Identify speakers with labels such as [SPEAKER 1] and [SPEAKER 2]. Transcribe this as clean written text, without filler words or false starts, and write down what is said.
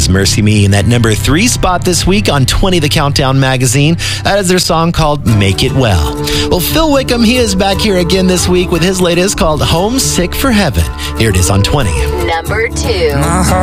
[SPEAKER 1] is Mercy Me in that number 3 spot this week on 20 The Countdown magazine. That is their song called Make It Well. Well, Phil Wickham, he is back here again this week with his latest called Homesick for Heaven. Here it is on 20.
[SPEAKER 2] Number 2.